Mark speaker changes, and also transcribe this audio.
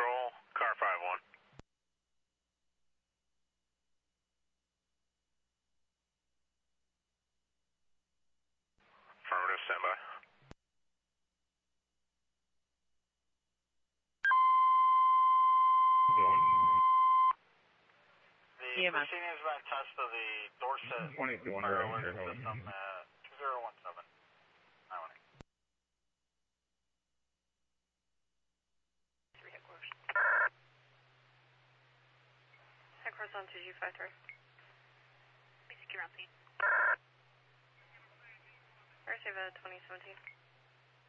Speaker 1: Patrol, car 5-1. Affirmative, standby. The proceeding has been attached to the Dorset fire alert system at 2017. 918.
Speaker 2: 3 headquarters. Headquarters on 2253. Basic, you're on scene. Receive a 2017.